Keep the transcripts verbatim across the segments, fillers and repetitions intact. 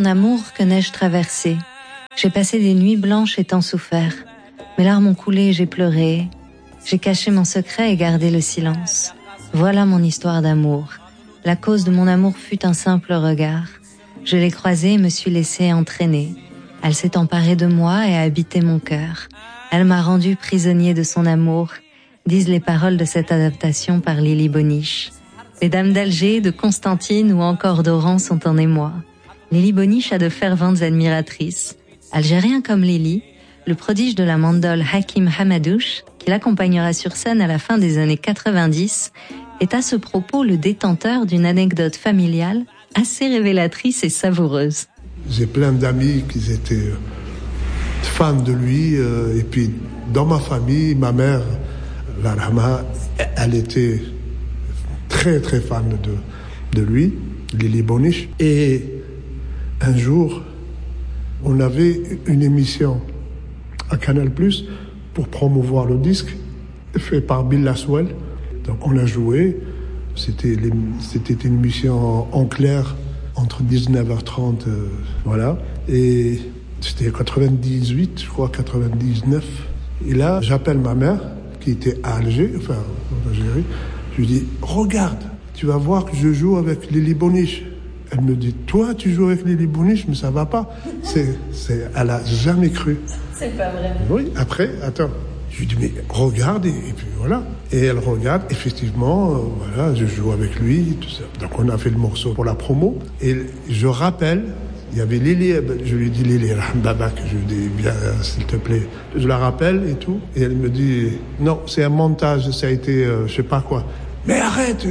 amour, que n'ai-je traversé. J'ai passé des nuits blanches et tant souffert. Mes larmes ont coulé et j'ai pleuré. J'ai caché mon secret et gardé le silence. Voilà mon histoire d'amour. La cause de mon amour fut un simple regard. Je l'ai croisée et me suis laissé entraîner. Elle s'est emparée de moi et a habité mon cœur. Elle m'a rendu prisonnier de son amour, disent les paroles de cette adaptation par Lily Boniche. Les dames d'Alger, de Constantine ou encore d'Oran sont en émoi. Lily Boniche a de ferventes admiratrices. Algérien comme Lily, le prodige de la mandole Hakim Hamadouche, qui l'accompagnera sur scène à la fin des années quatre-vingt-dix, est à ce propos le détenteur d'une anecdote familiale assez révélatrice et savoureuse. J'ai plein d'amis qui étaient fans de lui, euh, et puis dans ma famille, ma mère, la Rama, elle était très très fan de, de lui, Lily Boniche. Et un jour, on avait une émission à Canal plus, pour promouvoir le disque, fait par Bill Laswell. Donc on a joué, c'était, les, c'était une émission en, en clair, entre dix-neuf heures trente, euh, voilà, et c'était quatre-vingt-dix-huit, je crois, quatre-vingt-dix-neuf. Et là, j'appelle ma mère, qui était à Alger, enfin, en Algérie, je lui dis, regarde, tu vas voir que je joue avec Lily Boniche. Elle me dit, toi, tu joues avec Lily Boniche, mais ça va pas. C'est, c'est, elle a jamais cru. C'est pas vrai. Oui, après, attends. Je lui dis, mais regarde, et, et puis voilà. Et elle regarde, effectivement, euh, voilà, je joue avec lui, tout ça. Donc on a fait le morceau pour la promo. Et je rappelle, il y avait Lily, je lui dis, Lily, Babak, je lui dis, bien, s'il te plaît. Je la rappelle et tout. Et elle me dit, non, c'est un montage, ça a été, euh, je sais pas quoi. Mais arrête!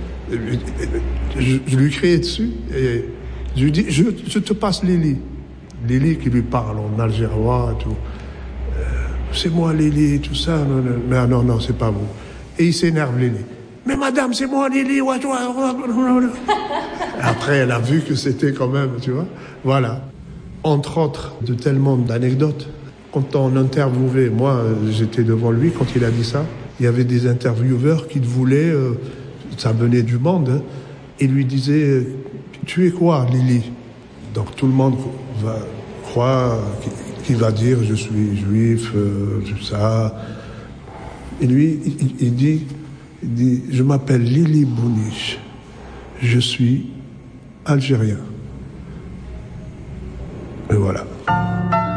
Je, je lui criais dessus et je lui dis, je, je te passe Lily. Lily qui lui parle en algérois et tout. Euh, c'est moi Lily, tout ça. Non, non, non, non, non, c'est pas vous. Et il s'énerve, Lily. Mais madame, c'est moi Lily. Ouais, toi. Après, elle a vu que c'était quand même, tu vois. Voilà. Entre autres, de tellement d'anecdotes. Quand on interviewait, moi, j'étais devant lui quand il a dit ça. Il y avait des intervieweurs qui voulaient, euh, ça venait du monde, hein, et lui disaient, tu es quoi, Lily? Donc tout le monde va croire qu'il va dire, je suis juif, euh, tout ça. Et lui, il, il, dit, il dit, je m'appelle Lily Boniche, je suis algérien. Et voilà.